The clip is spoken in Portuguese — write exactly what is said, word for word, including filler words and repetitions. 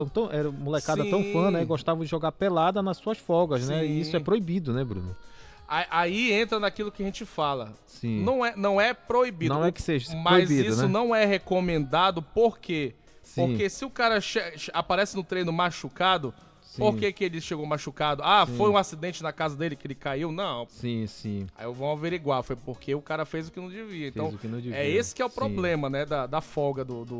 tão, era molecada Sim. tão fã, né? Gostavam de jogar pelada nas suas folgas, né? E isso é Sim. proibido, né, Bruno? Aí- Aí entra naquilo que a gente fala. Sim. Não é, não é proibido. Não é que seja mas proibido, isso né? não é recomendado, por quê? Sim. Porque se o cara che- che- aparece no treino machucado, Sim. por que, que ele chegou machucado? Ah, Sim. foi um acidente na casa dele que ele caiu? Não. Sim, sim. Aí eu vou averiguar, foi porque o cara fez o que não devia. Então, o que não devia. é esse que é o Sim. problema, né, da, da folga do, do,